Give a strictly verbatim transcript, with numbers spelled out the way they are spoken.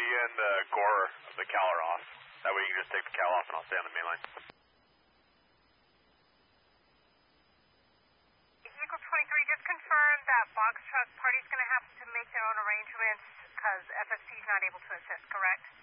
and uh, Gore of the Cal are off. That way you can just take the Cal off and I'll stay on the main line. Eagle twenty-three, just confirm that box truck party's going to have to make their own arrangements because F S P is not able to assist, correct?